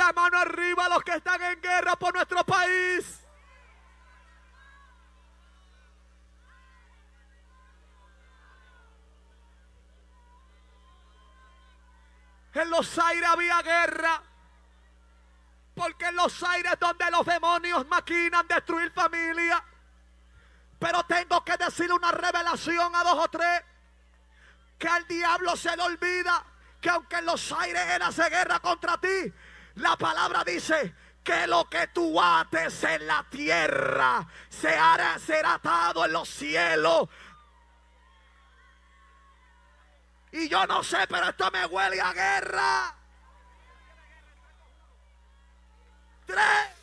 la mano arriba a los que están en guerra por nuestro país. En los aires había guerra, porque en los aires es donde los demonios maquinan destruir familia. Pero tengo que decirle una revelación a 2 o 3, que al diablo se le olvida que aunque en los aires él hace guerra contra ti, la palabra dice que lo que tú ates en la tierra será atado en los cielos. Y yo no sé, pero esto me huele a guerra. 3.